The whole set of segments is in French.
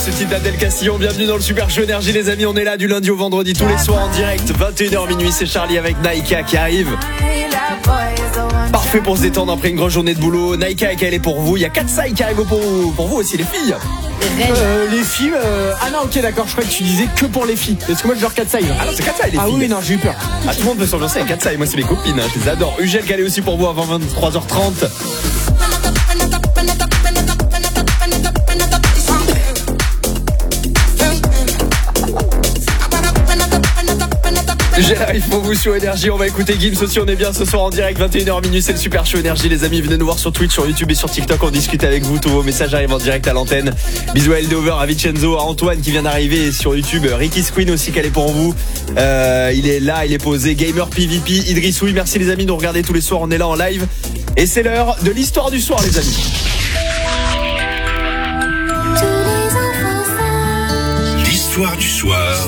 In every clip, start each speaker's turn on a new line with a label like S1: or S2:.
S1: ce titre d'Adèle Castillon. Bienvenue dans le Super Show Énergie les amis, on est là du lundi au vendredi tous les soirs en direct, 21h minuit, c'est Charlie avec Naïka qui arrive. Parfait pour se détendre après une grosse journée de boulot. Naïka elle est pour vous, il y a Katsai qui arrive pour vous aussi les filles.
S2: Les filles, ah non ok d'accord, je croyais que tu disais que pour les filles. Parce que moi je genre Katsai.
S1: Ah non c'est Katsai les filles.
S2: Ah oui non j'ai eu peur.
S1: Ah tout le monde peut s'ambiancer avec Katsai, moi c'est mes copines, je les adore. Ugel qui est aussi pour vous avant 23h30. J'arrive pour vous sur Énergie, on va écouter Gims aussi, on est bien ce soir en direct, 21h minuit, c'est le Super Show Énergie les amis, venez nous voir sur Twitch, sur YouTube et sur TikTok, on discute avec vous, tous vos messages arrivent en direct à l'antenne. Bisous à Eldover, à Vincenzo, à Antoine qui vient d'arriver sur YouTube, Ricky Squeen aussi qui est pour vous, il est là, il est posé, Gamer PVP, Idriss, oui merci les amis de nous regarder tous les soirs, on est là en live et c'est l'heure de l'histoire du soir les amis.
S3: L'histoire du soir.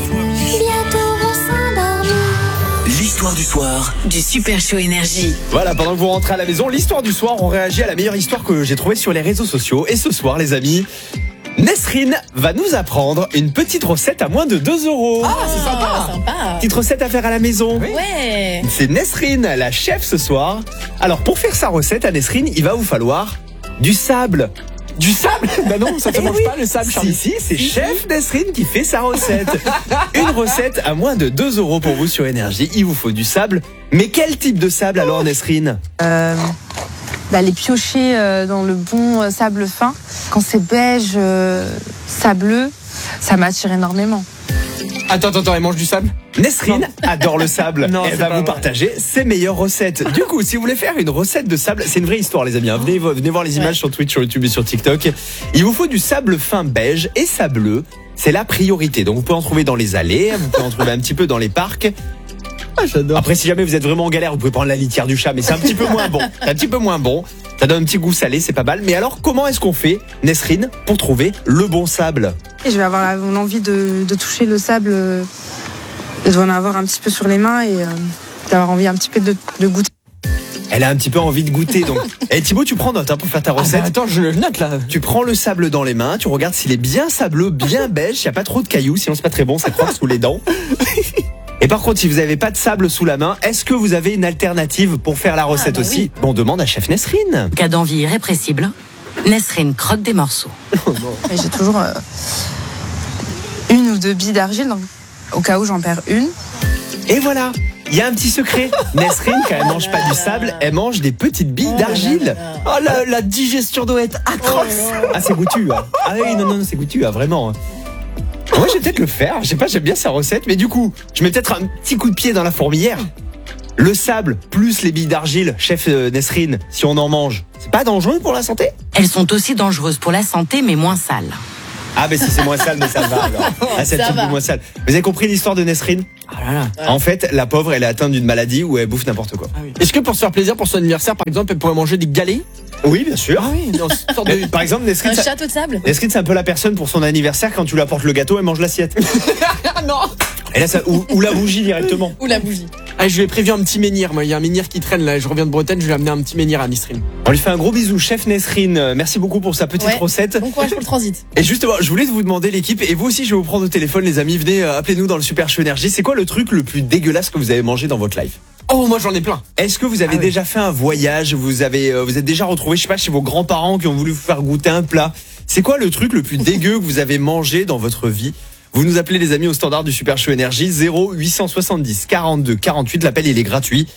S3: L'histoire du soir
S4: du Super Show Énergie.
S1: Voilà, pendant que vous rentrez à la maison, l'histoire du soir, on réagit à la meilleure histoire que j'ai trouvée sur les réseaux sociaux. Et ce soir, les amis, Nesrine va nous apprendre une petite recette à moins de 2 €.
S5: Ah, c'est sympa.
S1: Petite recette à faire à la maison.
S5: Ouais.
S1: C'est Nesrine, la chef ce soir. Alors, pour faire sa recette à Nesrine, il va vous falloir du sable.
S2: Du sable? Bah non, ça se mange pas le sable, Charlie.
S1: Si, c'est chef Nesrine qui fait sa recette. Une recette à moins de 2 € pour vous sur Énergie. Il vous faut du sable. Mais quel type de sable alors, Nesrine?
S6: Les piocher dans le bon sable fin. Quand c'est beige, sableux, ça m'attire énormément.
S2: Attends, elle mange du sable?
S1: Nesrine adore le sable.
S2: Non,
S1: elle va vous partager ses meilleures recettes. Du coup, si vous voulez faire une recette de sable, c'est une vraie histoire les amis. Venez voir les images sur Twitch, sur YouTube et sur TikTok. Il vous faut du sable fin beige et sableux. C'est la priorité. Donc vous pouvez en trouver dans les allées, vous pouvez en trouver un petit peu dans les parcs.
S2: Ah, j'adore.
S1: Après, si jamais vous êtes vraiment en galère, vous pouvez prendre la litière du chat, mais c'est un petit peu moins bon. C'est un petit peu moins bon. Ça donne un petit goût salé, c'est pas mal. Mais alors, comment est-ce qu'on fait, Nesrine, pour trouver le bon sable?
S6: Et je vais avoir l'envie de toucher le sable, de en avoir un petit peu sur les mains et d'avoir envie un petit peu de goûter.
S1: Elle a un petit peu envie de goûter, donc. Et Thibaut, tu prends note pour faire ta recette.
S2: Attends, je le note là.
S1: Tu prends le sable dans les mains, tu regardes s'il est bien sableux, bien beige, il n'y a pas trop de cailloux, sinon c'est pas très bon, ça croque sous les dents. Et par contre, si vous n'avez pas de sable sous la main, est-ce que vous avez une alternative pour faire la recette aussi?
S5: Oui.
S1: On demande à chef Nesrine.
S4: Cas d'envie irrépressible, Nesrine croque des morceaux.
S6: Et j'ai toujours 1 ou 2 billes d'argile, au cas où j'en perds une.
S1: Et voilà, il y a un petit secret. Nesrine, quand elle mange pas du sable, elle mange des petites billes d'argile.
S2: Oh la digestion doit être atroce.
S1: Ah, c'est goûtu. Hein. Ah oui, non, c'est goûtu, hein, vraiment. Moi, je vais peut-être le faire. Je sais pas, j'aime bien sa recette, mais du coup, je mets peut-être un petit coup de pied dans la fourmilière. Le sable plus les billes d'argile, chef Nesrine, si on en mange, c'est pas dangereux pour la santé?
S4: Elles sont aussi dangereuses pour la santé, mais moins sales.
S1: Ah, mais si c'est moins sale, mais ça va alors. Ah, c'est un petit peu moins sale. Vous avez compris l'histoire de Nesrine?
S2: Ah là là.
S1: En fait, la pauvre, elle est atteinte d'une maladie où elle bouffe n'importe quoi.
S2: Ah oui. Est-ce que pour se faire plaisir pour son anniversaire, par exemple, elle pourrait manger des galets?
S1: Oui, bien sûr.
S2: Ah oui, dans une sorte de...
S1: Par exemple, Nesrine,
S5: Un château de sable.
S1: Nesrine, c'est un peu la personne pour son anniversaire, quand tu lui apportes le gâteau, elle mange l'assiette.
S2: non.
S1: Et là, ou la bougie directement.
S5: Ou la bougie.
S2: Allez, je lui ai prévu un petit menhir. Moi, il y a un menhir qui traîne là. Je reviens de Bretagne, je vais amener un petit menhir à Nesrine.
S1: On lui fait un gros bisou, chef Nesrine. Merci beaucoup pour sa petite recette.
S5: Bon courage pour le transit.
S1: Et justement, je voulais vous demander l'équipe, et vous aussi, je vais vous prendre au téléphone, les amis. Venez, appelez-nous dans le Super Show Énergie. C'est quoi le truc le plus dégueulasse que vous avez mangé dans votre life?
S2: Oh, moi j'en ai plein.
S1: Est-ce que vous avez déjà fait un voyage? Vous êtes déjà retrouvé, je sais pas, chez vos grands-parents qui ont voulu vous faire goûter un plat? C'est quoi le truc le plus dégueu que vous avez mangé dans votre vie? Vous nous appelez les amis au standard du Super Show Énergie 0870 42 48. L'appel il est gratuit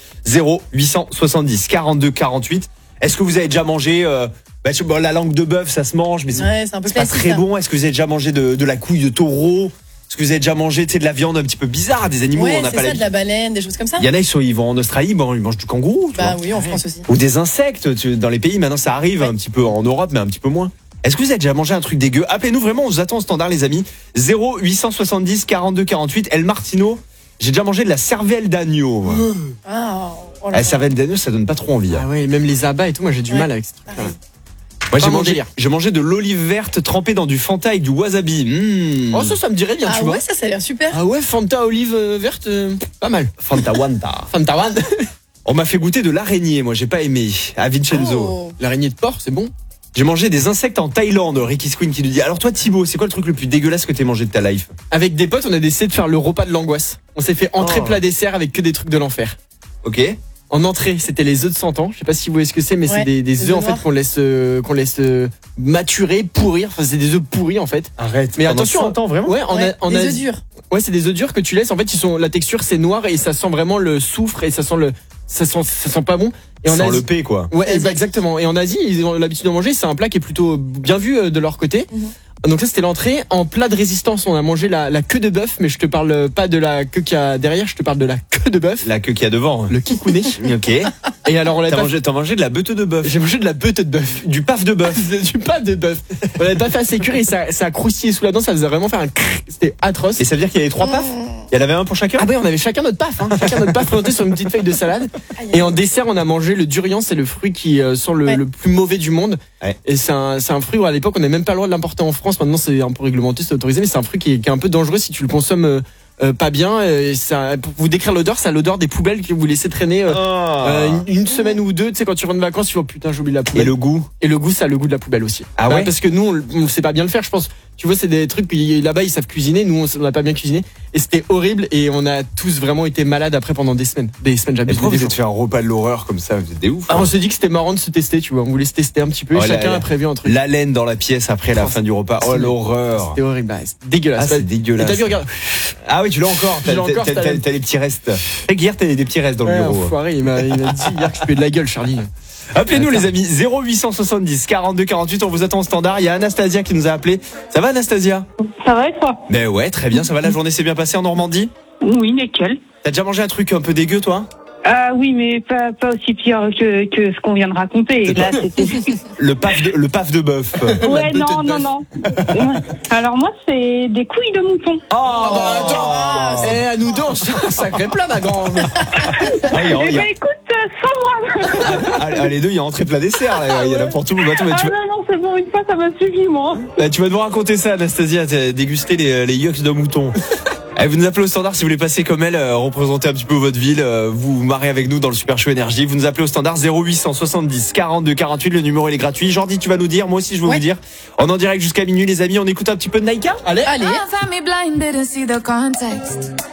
S1: 0870 42 48. Est-ce que vous avez déjà mangé la langue de bœuf, ça se mange, mais
S5: C'est un peu
S1: c'est pas
S5: classique,
S1: très
S5: ça.
S1: bon. Est-ce que vous avez déjà mangé de la couille de taureau? Est-ce que vous avez déjà mangé de la viande un petit peu bizarre, des animaux où
S5: Ouais,
S1: on n'a
S5: c'est
S1: pas
S5: ça, de
S1: l'habitude?
S5: la baleine, des choses comme ça.
S1: Il y en a ils vont en Australie, ils mangent du kangourou. Tu
S5: Bah
S1: vois.
S5: oui, en France aussi.
S1: Ou des insectes. Dans les pays maintenant ça arrive un petit peu en Europe, mais un petit peu moins. Est-ce que vous avez déjà mangé un truc dégueu? Appelez-nous vraiment, on vous attend au standard les amis. 0870 42 48. El Martino, j'ai déjà mangé de la cervelle d'agneau.
S5: Ah, oh là
S1: La
S5: là.
S1: cervelle d'agneau, ça donne pas trop envie. Hein.
S2: Ah ouais, même les abats et tout, moi j'ai du mal avec ce truc.
S5: Pareil.
S1: Moi
S2: Pas mon délire.
S1: j'ai mangé de l'olive verte trempée dans du Fanta avec du wasabi.
S2: Oh, ça me dirait bien,
S5: Ah
S2: tu vois.
S5: ouais, ça a l'air super.
S2: Ah ouais, Fanta olive verte, pas mal.
S1: Fanta Wanta.
S2: Fanta One.
S1: On m'a fait goûter de l'araignée, moi j'ai pas aimé. À Vincenzo.
S5: Oh.
S2: L'araignée de porc, c'est bon.
S1: J'ai mangé des insectes en Thaïlande, Ricky Squeen qui nous dit. Alors toi Thibaut, c'est quoi le truc le plus dégueulasse que t'aies mangé de ta life?
S2: Avec des potes, on a décidé de faire le repas de l'angoisse. On s'est fait entrée, plat, dessert avec que des trucs de l'enfer.
S1: Ok.
S2: En entrée, c'était les œufs de 100 ans. Je sais pas si vous voyez ce que c'est, mais
S5: Ouais,
S2: c'est des œufs en fait
S5: noirs.
S2: qu'on laisse maturer, pourrir. Enfin, c'est des œufs pourris en fait.
S1: Arrête.
S2: Mais
S1: Pendant
S2: attention,
S1: 100 ans vraiment.
S2: Ouais,
S5: Ouais, des œufs durs.
S2: Ouais, c'est des œufs durs que tu laisses. En fait, la texture c'est noir et ça sent vraiment le soufre et ça sent pas bon. Et en
S1: Sans
S2: Asie,
S1: le P quoi.
S2: ouais, exactement. Et en Asie, ils ont l'habitude de manger. C'est un plat qui est plutôt bien vu de leur côté. Donc ça c'était l'entrée. En plat de résistance, on a mangé la queue de bœuf, mais je te parle pas de la queue qu'il y a derrière, je te parle de la queue de bœuf.
S1: La queue qu'il y a devant.
S2: Le kikouné.
S1: Ok.
S2: Et alors on l'a pas
S1: T'as mangé de la beute de bœuf.
S2: J'ai mangé de la beute de bœuf.
S1: Du paf de bœuf.
S2: Du paf de bœuf. On l'avait pas fait assez cuire et ça a croustillé sous la dent, ça faisait vraiment faire un crrr. C'était atroce.
S1: Et ça veut dire qu'il y avait 3 pafs? Il y en avait un pour chacun?
S2: Ah ouais, on avait chacun notre paf, chacun notre paf présenté sur une petite feuille de salade. Et en dessert, on a mangé le durian, c'est le fruit qui sent le plus mauvais du monde.
S1: Ouais.
S2: Et c'est un fruit où à l'époque on n'avait même pas le droit de l'importer en France. Maintenant c'est un peu réglementé, c'est autorisé, mais c'est un fruit qui est un peu dangereux si tu le consommes pas bien. Et ça, pour vous décrire l'odeur, c'est l'odeur des poubelles que vous laissez traîner une semaine ou deux. Tu sais quand tu rentres de vacances, tu vois putain j'oublie la poubelle.
S1: Et le goût?
S2: Et le goût, ça a le goût de la poubelle aussi.
S1: Ah ouais?
S2: Parce que nous, on sait pas bien le faire, je pense. Tu vois, c'est des trucs, puis là-bas, ils savent cuisiner. Nous, on n'a pas bien cuisiné. Et c'était horrible. Et on a tous vraiment été malades après pendant des semaines. Des semaines,
S1: Et
S2: j'abuse.
S1: pourquoi
S2: des
S1: vous
S2: jours.
S1: êtes fait un repas de l'horreur comme ça? Vous êtes des ouf.
S2: Ah, on s'est dit que c'était marrant de se tester, tu vois. On voulait se tester un petit peu.
S1: Oh,
S2: Chacun a prévu un truc.
S1: La laine dans la pièce après la fin du repas. Oh l'horreur.
S2: C'était horrible. Bah, c'est dégueulasse.
S1: Ah, c'est dégueulasse.
S2: Et t'as vu, regarde.
S1: Ah oui, tu l'as encore.
S2: Je l'ai encore,
S1: T'as les petits restes. Et hier, t'as des petits restes dans le
S2: Ouais,
S1: bureau.
S2: enfoiré, il m'a dit hier que je puais de la gueule, Charlie.
S1: Appelez-nous les amis, 0870 42 48, on vous attend au standard. Il y a Anastasia qui nous a appelé. Ça va Anastasia?
S7: Ça va et toi?
S1: Ben ouais, très bien, ça va, la journée s'est bien passée en Normandie?
S7: Oui, nickel.
S1: T'as déjà mangé un truc un peu dégueu toi?
S7: Ah oui, mais pas aussi pire que ce qu'on vient de raconter. Et là, c'était...
S1: Le paf de bœuf.
S7: Ouais, non. Alors moi, c'est des couilles de mouton.
S2: Oh, bah attends. À nous deux, on sacré plat, ma grande.
S7: Eh ben écoute, sans moi.
S1: Les deux, il y a entrée plat dessert, là. Il y en a pour tout le bateau. Mais
S7: Non, c'est bon, une fois, ça m'a suffi, moi.
S1: tu vas nous raconter ça, Anastasia, t'as dégusté les yucks de mouton. Vous nous appelez au standard si vous voulez passer comme elle, représenter un petit peu votre ville, vous marrez avec nous dans le Super Show Énergie. Vous nous appelez au standard 0870 42 48, le numéro il est gratuit. Jordi, tu vas nous dire, moi aussi je vais vous dire. On est en direct jusqu'à minuit les amis, on écoute un petit peu de Naïka. Allez.
S5: Allez.
S8: I found me blinded and see the context.